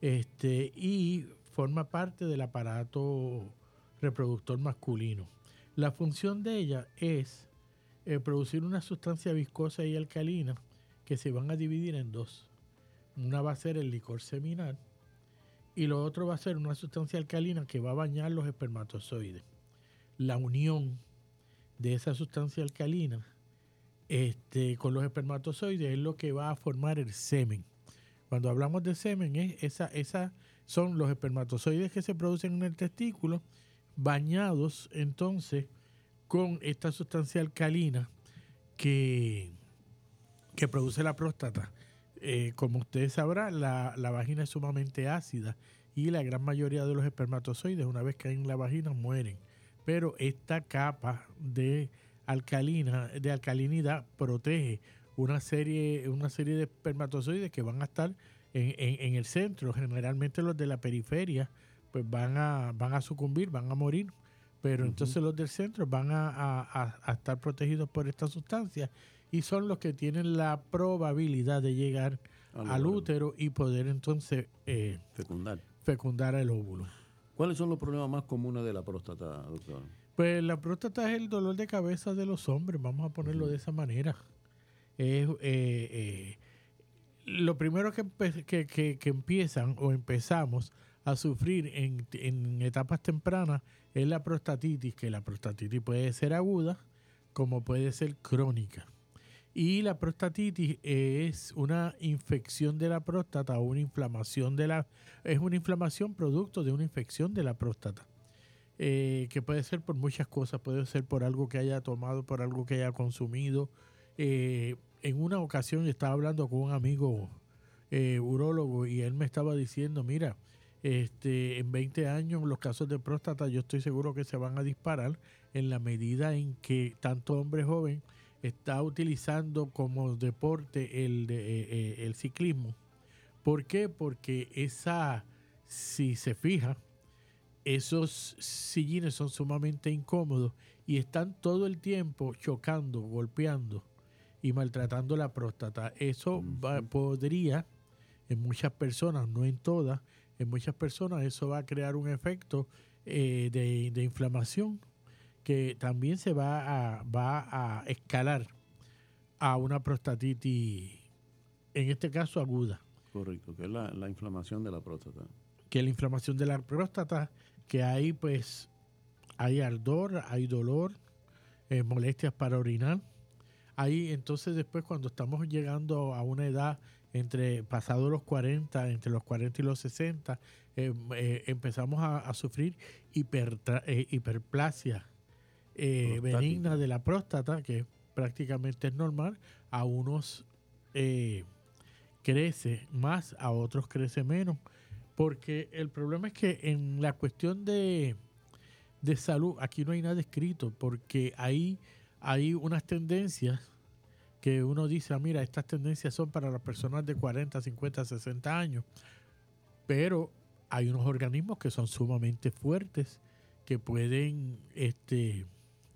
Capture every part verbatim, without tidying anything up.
este, y forma parte del aparato reproductor masculino. La función de ella es eh, producir una sustancia viscosa y alcalina que se van a dividir en dos. Una va a ser el licor seminal y lo otro va a ser una sustancia alcalina que va a bañar los espermatozoides. La unión de esa sustancia alcalina este, con los espermatozoides es lo que va a formar el semen. Cuando hablamos de semen, es esa, esa son los espermatozoides que se producen en el testículo, bañados entonces con esta sustancia alcalina que, que produce la próstata. Eh, como ustedes sabrán, la, la vagina es sumamente ácida y la gran mayoría de los espermatozoides, una vez caen en la vagina, mueren. Pero esta capa de alcalina, de alcalinidad protege una serie, una serie de espermatozoides que van a estar en, en, en el centro. Generalmente los de la periferia pues van a, van a sucumbir, van a morir, pero uh-huh. entonces los del centro van a, a, a estar protegidos por esta sustancia y son los que tienen la probabilidad de llegar al, al útero y poder entonces eh, fecundar. fecundar el óvulo. ¿Cuáles son los problemas más comunes de la próstata, doctor? Pues la próstata es el dolor de cabeza de los hombres, vamos a ponerlo uh-huh. de esa manera. Es, eh, eh, lo primero que, que, que, que empiezan o empezamos a sufrir en, en etapas tempranas es la prostatitis, que la prostatitis puede ser aguda como puede ser crónica. Y la prostatitis es una infección de la próstata o una inflamación de la... es una inflamación producto de una infección de la próstata. Eh, que puede ser por muchas cosas, puede ser por algo que haya tomado, por algo que haya consumido. Eh, en una ocasión estaba hablando con un amigo eh, urólogo y él me estaba diciendo, mira, este, en veinte años los casos de próstata yo estoy seguro que se van a disparar en la medida en que tanto hombre joven está utilizando como deporte el, de, eh, el ciclismo. ¿Por qué? Porque esa, si se fija, esos sillines son sumamente incómodos y están todo el tiempo chocando, golpeando y maltratando la próstata. Eso uh-huh. va, podría, en muchas personas, no en todas, en muchas personas eso va a crear un efecto eh, de, de inflamación que también se va a, va a escalar a una prostatitis, en este caso aguda. Correcto, que es la, la inflamación de la próstata. Que es la inflamación de la próstata, que ahí pues hay ardor, hay dolor, eh, molestias para orinar. Ahí entonces después cuando estamos llegando a una edad entre pasados los cuarenta, entre los cuarenta y los sesenta, eh, eh, empezamos a, a sufrir hipertra, eh, hiperplasia eh, benigna de la próstata, que prácticamente es normal. A unos eh, crece más, a otros crece menos. Porque el problema es que en la cuestión de, de salud, aquí no hay nada escrito, porque ahí hay unas tendencias que uno dice, ah, mira, estas tendencias son para las personas de cuarenta, cincuenta, sesenta años, pero hay unos organismos que son sumamente fuertes, que pueden este,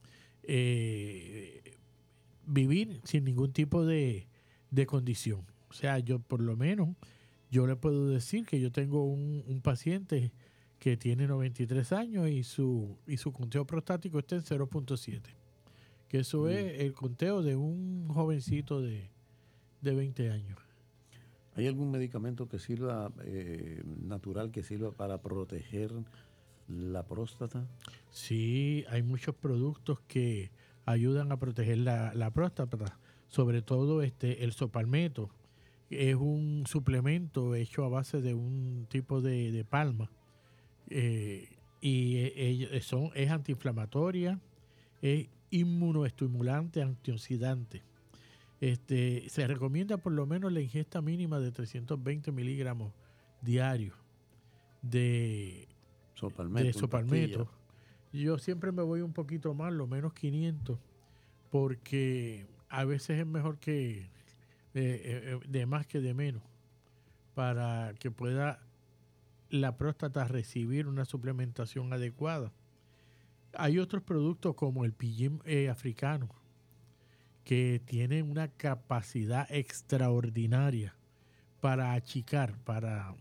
eh, vivir sin ningún tipo de, de condición. O sea, yo por lo menos... yo le puedo decir que yo tengo un, un paciente que tiene noventa y tres años y su y su conteo prostático está en cero punto siete. Que eso mm. es el conteo de un jovencito de, de veinte años. ¿Hay algún medicamento que sirva, eh, natural, que sirva para proteger la próstata? Sí, hay muchos productos que ayudan a proteger la, la próstata. Sobre todo este el Sopalmeto. Es un suplemento hecho a base de un tipo de, de palma eh, y eh, son, es antiinflamatoria, es inmunoestimulante, antioxidante. Este, se recomienda por lo menos la ingesta mínima de trescientos veinte miligramos diarios de Sopalmeto. De Sopalmeto. Yo siempre me voy un poquito más, lo menos quinientos, porque a veces es mejor que De, de más que de menos, para que pueda la próstata recibir una suplementación adecuada. Hay otros productos como el pillín eh, africano, que tienen una capacidad extraordinaria para achicar, para